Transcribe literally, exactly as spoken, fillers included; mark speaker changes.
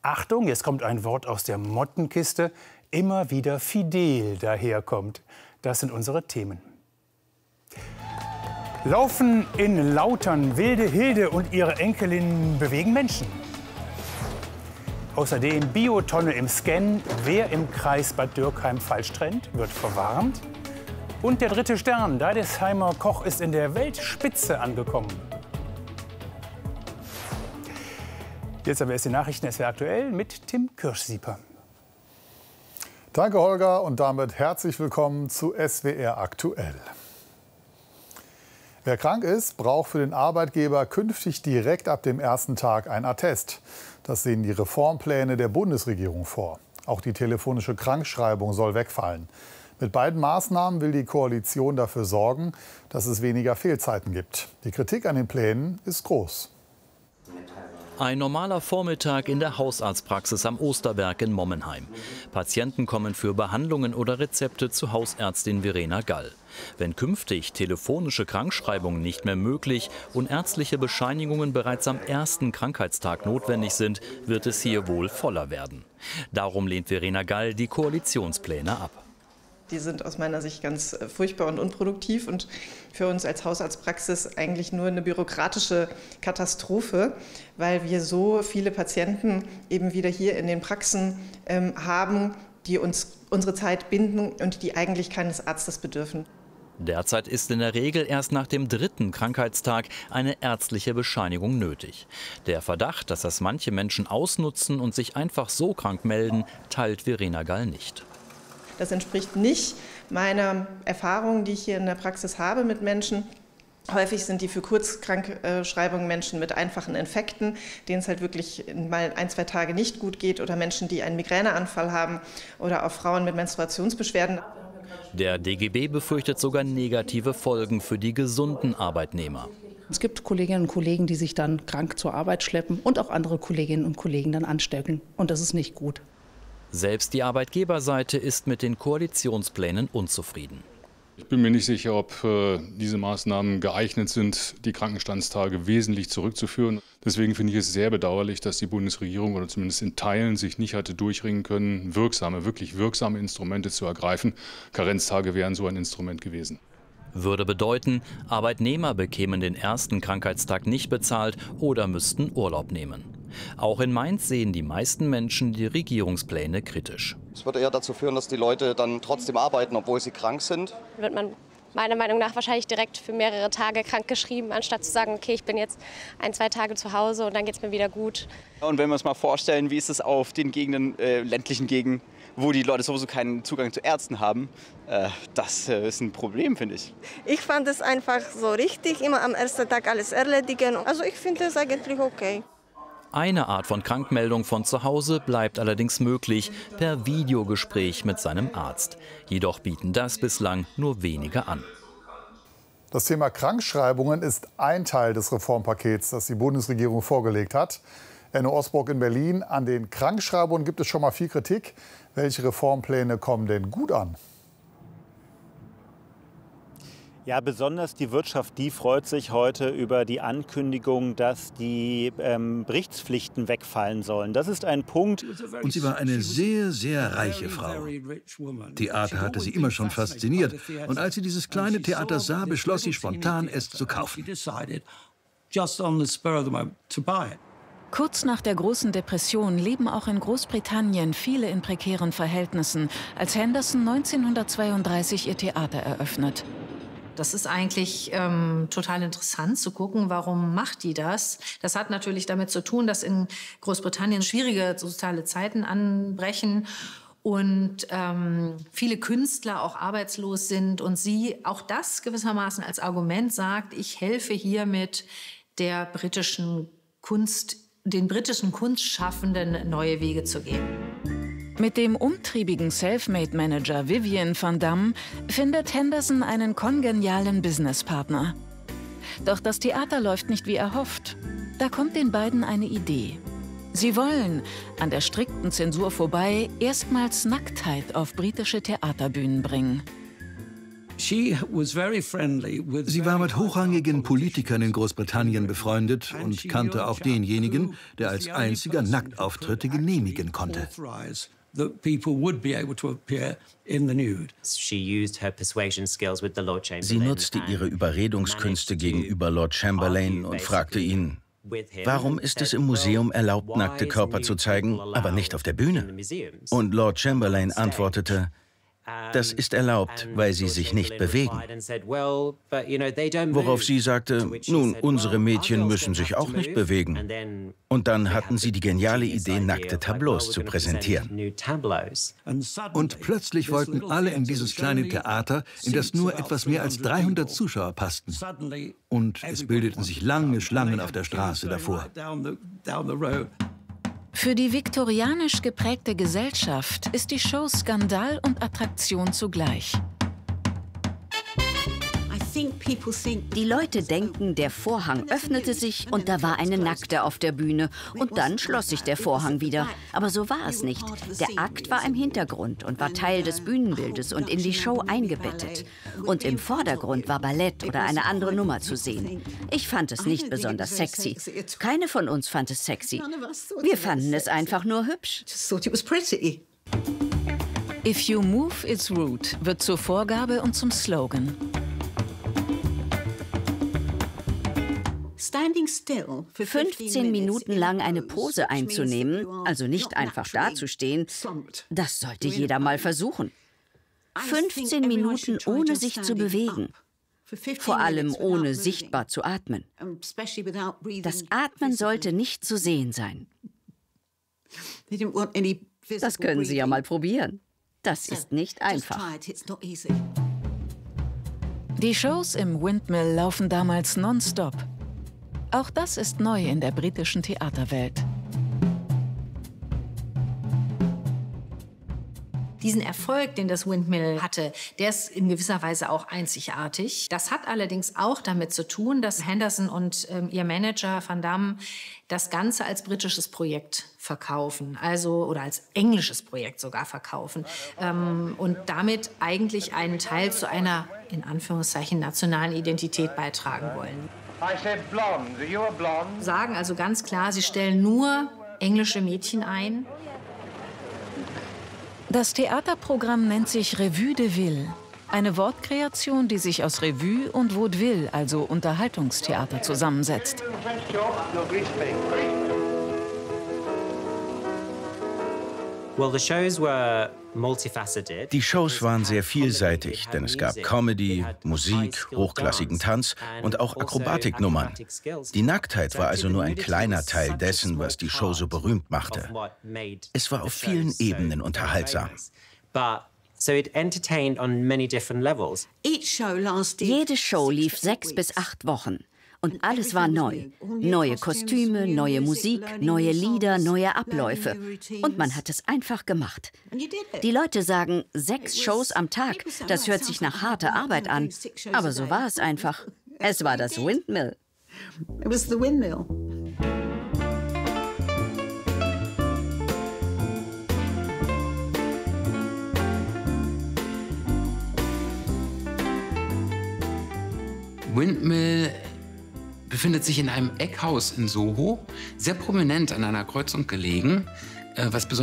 Speaker 1: Achtung, jetzt kommt ein Wort aus der Mottenkiste, immer wieder fidel daherkommt. Das sind unsere Themen. Laufen in Lautern, wilde Hilde und ihre Enkelin bewegen Menschen. Außerdem Biotonne im Scan, wer im Kreis Bad Dürkheim falsch trennt, wird verwarnt. Und der dritte Stern, Deidesheimer Koch ist in der Weltspitze angekommen. Jetzt aber erst die Nachrichten S W R aktuell mit Tim Kirschsieper.
Speaker 2: Danke, Holger, und damit herzlich willkommen zu S W R aktuell. Wer krank ist, braucht für den Arbeitgeber künftig direkt ab dem ersten Tag ein Attest. Das sehen die Reformpläne der Bundesregierung vor. Auch die telefonische Krankschreibung soll wegfallen. Mit beiden Maßnahmen will die Koalition dafür sorgen, dass es weniger Fehlzeiten gibt. Die Kritik an den Plänen ist groß.
Speaker 3: Ein normaler Vormittag in der Hausarztpraxis am Osterberg in Mommenheim. Patienten kommen für Behandlungen oder Rezepte zu Hausärztin Verena Gall. Wenn künftig telefonische Krankschreibungen nicht mehr möglich und ärztliche Bescheinigungen bereits am ersten Krankheitstag notwendig sind, wird es hier wohl voller werden. Darum lehnt Verena Gall die Koalitionspläne ab.
Speaker 4: Die sind aus meiner Sicht ganz furchtbar und unproduktiv und für uns als Hausarztpraxis eigentlich nur eine bürokratische Katastrophe, weil wir so viele Patienten eben wieder hier in den Praxen ähm, haben, die uns unsere Zeit binden und die eigentlich keines Arztes bedürfen.
Speaker 3: Derzeit ist in der Regel erst nach dem dritten Krankheitstag eine ärztliche Bescheinigung nötig. Der Verdacht, dass das manche Menschen ausnutzen und sich einfach so krank melden, teilt Verena Gall nicht.
Speaker 4: Das entspricht nicht meiner Erfahrung, die ich hier in der Praxis habe mit Menschen. Häufig sind die für Kurzkrankschreibungen Menschen mit einfachen Infekten, denen es halt wirklich mal ein, zwei Tage nicht gut geht, oder Menschen, die einen Migräneanfall haben, oder auch Frauen mit Menstruationsbeschwerden.
Speaker 3: Der D G B befürchtet sogar negative Folgen für die gesunden Arbeitnehmer.
Speaker 5: Es gibt Kolleginnen und Kollegen, die sich dann krank zur Arbeit schleppen und auch andere Kolleginnen und Kollegen dann anstecken. Und das ist nicht gut.
Speaker 3: Selbst die Arbeitgeberseite ist mit den Koalitionsplänen unzufrieden.
Speaker 6: Ich bin mir nicht sicher, ob äh, diese Maßnahmen geeignet sind, die Krankenstandstage wesentlich zurückzuführen. Deswegen finde ich es sehr bedauerlich, dass die Bundesregierung oder zumindest in Teilen sich nicht hatte durchringen können, wirksame, wirklich wirksame Instrumente zu ergreifen. Karenztage wären so ein Instrument gewesen.
Speaker 3: Würde bedeuten, Arbeitnehmer bekämen den ersten Krankheitstag nicht bezahlt oder müssten Urlaub nehmen. Auch in Mainz sehen die meisten Menschen die Regierungspläne kritisch.
Speaker 7: Es würde eher dazu führen, dass die Leute dann trotzdem arbeiten, obwohl sie krank sind.
Speaker 8: Wird man meiner Meinung nach wahrscheinlich direkt für mehrere Tage krankgeschrieben, anstatt zu sagen, okay, ich bin jetzt ein, zwei Tage zu Hause und dann geht es mir wieder gut.
Speaker 9: Und wenn wir uns mal vorstellen, wie ist es auf den Gegenden, äh, ländlichen Gegenden, wo die Leute sowieso keinen Zugang zu Ärzten haben, äh, das äh, ist ein Problem, finde ich.
Speaker 10: Ich fand es einfach so richtig, immer am ersten Tag alles erledigen. Also ich finde es eigentlich okay.
Speaker 3: Eine Art von Krankmeldung von zu Hause bleibt allerdings möglich, per Videogespräch mit seinem Arzt. Jedoch bieten das bislang nur wenige an.
Speaker 2: Das Thema Krankschreibungen ist ein Teil des Reformpakets, das die Bundesregierung vorgelegt hat. Enno Osborg in Berlin. An den Krankschreibungen gibt es schon mal viel Kritik. Welche Reformpläne kommen denn gut an?
Speaker 11: Ja, besonders die Wirtschaft, die freut sich heute über die Ankündigung, dass die ähm, Berichtspflichten wegfallen sollen. Das ist ein Punkt.
Speaker 12: Und sie war eine sehr, sehr reiche Frau. Theater hatte sie immer schon fasziniert. Und als sie dieses kleine Theater sah, beschloss sie spontan, es zu kaufen.
Speaker 13: Kurz nach der großen Depression leben auch in Großbritannien viele in prekären Verhältnissen, als Henderson neunzehnhundertzweiunddreißig ihr Theater eröffnet.
Speaker 14: Das ist eigentlich ähm, total interessant zu gucken, warum macht die das? Das hat natürlich damit zu tun, dass in Großbritannien schwierige soziale Zeiten anbrechen und ähm, viele Künstler auch arbeitslos sind und sie auch das gewissermaßen als Argument sagt, ich helfe hiermit der britischen Kunst, den britischen Kunstschaffenden neue Wege zu gehen.
Speaker 13: Mit dem umtriebigen Selfmade-Manager Vivian van Damme findet Henderson einen kongenialen Businesspartner. Doch das Theater läuft nicht wie erhofft. Da kommt den beiden eine Idee. Sie wollen, an der strikten Zensur vorbei, erstmals Nacktheit auf britische Theaterbühnen bringen.
Speaker 12: Sie war mit hochrangigen Politikern in Großbritannien befreundet und kannte auch denjenigen, der als einziger Nacktauftritte genehmigen konnte.
Speaker 15: Sie nutzte ihre Überredungskünste gegenüber Lord Chamberlain und fragte ihn, warum ist es im Museum erlaubt, nackte Körper zu zeigen, aber nicht auf der Bühne? Und Lord Chamberlain antwortete, das ist erlaubt, weil sie sich nicht bewegen. Worauf sie sagte, nun, unsere Mädchen müssen sich auch nicht bewegen. Und dann hatten sie die geniale Idee, nackte Tableaus zu präsentieren.
Speaker 12: Und plötzlich wollten alle in dieses kleine Theater, in das nur etwas mehr als dreihundert Zuschauer passten. Und es bildeten sich lange Schlangen auf der Straße davor.
Speaker 13: Für die viktorianisch geprägte Gesellschaft ist die Show Skandal und Attraktion zugleich.
Speaker 16: Die Leute denken, der Vorhang öffnete sich und da war eine Nackte auf der Bühne. Und dann schloss sich der Vorhang wieder. Aber so war es nicht. Der Akt war im Hintergrund und war Teil des Bühnenbildes und in die Show eingebettet. Und im Vordergrund war Ballett oder eine andere Nummer zu sehen. Ich fand es nicht besonders sexy. Keine von uns fand es sexy. Wir fanden es einfach nur hübsch.
Speaker 13: If you move, it's rude wird zur Vorgabe und zum Slogan.
Speaker 16: fünfzehn Minuten lang eine Pose einzunehmen, also nicht einfach dazustehen, das sollte jeder mal versuchen. fünfzehn Minuten ohne sich zu bewegen. Vor allem ohne sichtbar zu atmen. Das Atmen sollte nicht zu sehen sein. Das können Sie ja mal probieren. Das ist nicht einfach.
Speaker 13: Die Shows im Windmill laufen damals nonstop. Auch das ist neu in der britischen Theaterwelt.
Speaker 14: Diesen Erfolg, den das Windmill hatte, der ist in gewisser Weise auch einzigartig. Das hat allerdings auch damit zu tun, dass Henderson und ähm, ihr Manager Van Damme das Ganze als britisches Projekt verkaufen, also oder als englisches Projekt sogar verkaufen ähm, und damit eigentlich einen Teil zu einer, in Anführungszeichen, nationalen Identität beitragen wollen. Sagen also ganz klar, sie stellen nur englische Mädchen ein.
Speaker 13: Das Theaterprogramm nennt sich Revue de Ville. Eine Wortkreation, die sich aus Revue und Vaudeville, also Unterhaltungstheater, zusammensetzt.
Speaker 15: Die Shows waren sehr vielseitig, denn es gab Comedy, Musik, hochklassigen Tanz und auch Akrobatiknummern. Die Nacktheit war also nur ein kleiner Teil dessen, was die Show so berühmt machte. Es war auf vielen Ebenen unterhaltsam.
Speaker 16: Jede Show lief sechs bis acht Wochen. Und alles war neu. Neue Kostüme, neue Musik, neue Lieder, neue Abläufe. Und man hat es einfach gemacht. Die Leute sagen, sechs Shows am Tag, das hört sich nach harter Arbeit an. Aber so war es einfach. Es war das Windmill.
Speaker 17: It was the Windmill.
Speaker 18: Windmill befindet sich in einem Eckhaus in Soho, sehr prominent an einer Kreuzung gelegen, was besonders